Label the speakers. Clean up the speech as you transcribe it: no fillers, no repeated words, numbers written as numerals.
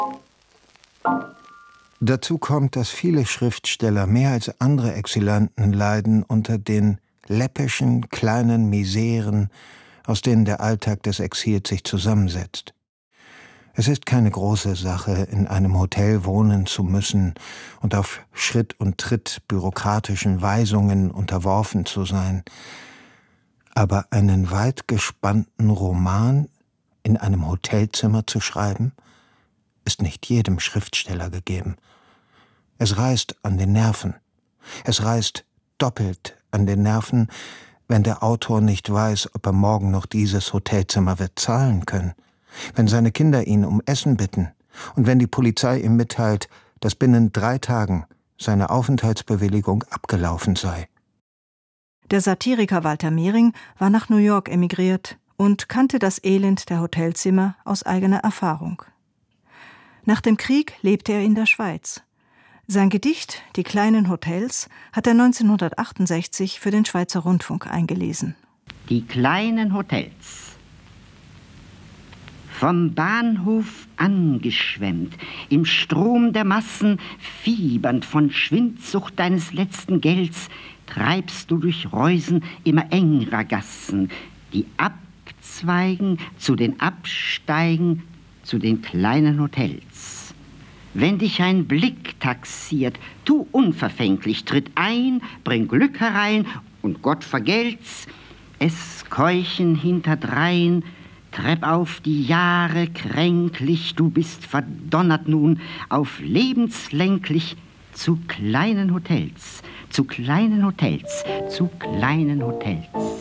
Speaker 1: Dazu kommt, dass viele Schriftsteller mehr als andere Exilanten leiden unter den läppischen, kleinen Miseren, aus denen der Alltag des Exils sich zusammensetzt. Es ist keine große Sache, in einem Hotel wohnen zu müssen und auf Schritt und Tritt bürokratischen Weisungen unterworfen zu sein. Aber einen weit gespannten Roman in einem Hotelzimmer zu schreiben, ist nicht jedem Schriftsteller gegeben. Es reißt an den Nerven. Es reißt doppelt an den Nerven, wenn der Autor nicht weiß, ob er morgen noch dieses Hotelzimmer wird zahlen können, wenn seine Kinder ihn um Essen bitten und wenn die Polizei ihm mitteilt, dass binnen 3 Tagen seine Aufenthaltsbewilligung abgelaufen sei.
Speaker 2: Der Satiriker Walter Mehring war nach New York emigriert und kannte das Elend der Hotelzimmer aus eigener Erfahrung. Nach dem Krieg lebte er in der Schweiz. Sein Gedicht »Die kleinen Hotels« hat er 1968 für den Schweizer Rundfunk eingelesen.
Speaker 3: Die kleinen Hotels. Vom Bahnhof angeschwemmt, im Strom der Massen, fiebernd von Schwindsucht deines letzten Gelds, treibst du durch Reusen immer engerer Gassen, die abzweigen, zu den absteigen, zu den kleinen Hotels. Wenn dich ein Blick taxiert, tu unverfänglich, tritt ein, bring Glück herein und Gott vergelt's. Es keuchen hinterdrein, trepp auf die Jahre kränklich, du bist verdonnert nun auf lebenslänglich zu kleinen Hotels, zu kleinen Hotels, zu kleinen Hotels.